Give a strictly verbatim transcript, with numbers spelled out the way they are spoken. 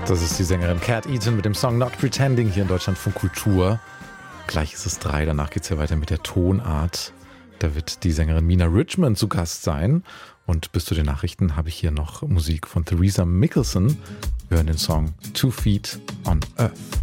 Das ist die Sängerin Cat Eaton mit dem Song Not Pretending hier in Deutschlandfunk Kultur. Gleich ist es drei, danach geht es ja weiter mit der Tonart. Da wird die Sängerin Mina Richmond zu Gast sein. Und bis zu den Nachrichten habe ich hier noch Musik von Theresa Mickelson. Wir hören den Song Two Feet on Earth.